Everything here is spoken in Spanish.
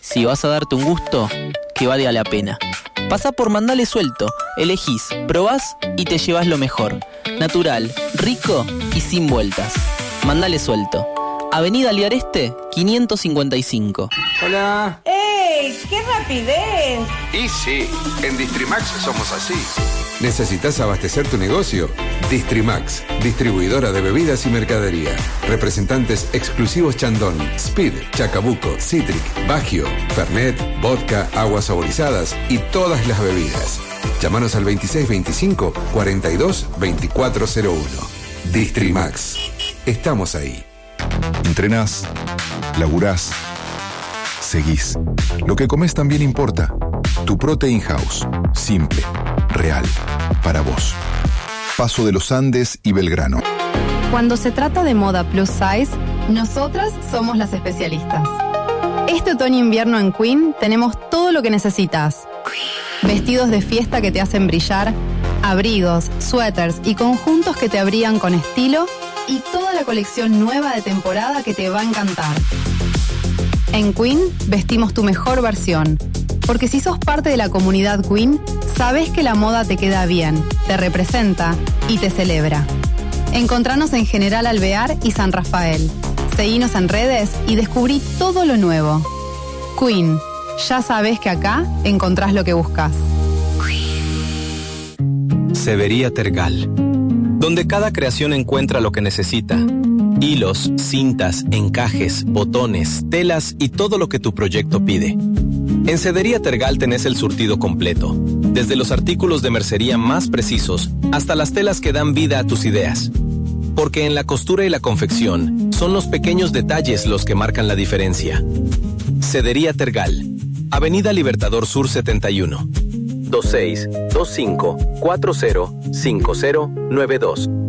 Si vas a darte un gusto, que valga la pena. Pasá por Mandale Suelto, elegís, probás y te llevas lo mejor. Natural, rico y sin vueltas. Mandale Suelto. Avenida Liareste, 555. Hola. ¡Ey! ¡Qué rapidez! Y sí, en Distrimax somos así. ¿Necesitas abastecer tu negocio? Distrimax, distribuidora de bebidas y mercadería. Representantes exclusivos Chandon, Speed, Chacabuco, Citric, Bagio, Fernet, vodka, aguas saborizadas y todas las bebidas. Llámanos al 2625 42 2401. Distrimax. Estamos ahí. Entrenás, laburás, seguís. Lo que comes también importa. Tu Protein House. Simple, real, para vos. Paso de los Andes y Belgrano. Cuando se trata de moda plus size, nosotras somos las especialistas. Este otoño-invierno en Queen tenemos todo lo que necesitas. Vestidos de fiesta que te hacen brillar, abrigos, suéteres y conjuntos que te abrigan con estilo y toda la colección nueva de temporada que te va a encantar. En Queen vestimos tu mejor versión, porque si sos parte de la comunidad Queen, sabés que la moda te queda bien, te representa y te celebra. Encontranos en General Alvear y San Rafael. Seguinos en redes y descubrí todo lo nuevo. Queen, ya sabés que acá encontrás lo que buscas. Severía Tergal, donde cada creación encuentra lo que necesita. Hilos, cintas, encajes, botones, telas y todo lo que tu proyecto pide. En Cedería Tergal tenés el surtido completo, desde los artículos de mercería más precisos hasta las telas que dan vida a tus ideas. Porque en la costura y la confección son los pequeños detalles los que marcan la diferencia. Cedería Tergal, Avenida Libertador Sur 71, 2625405092.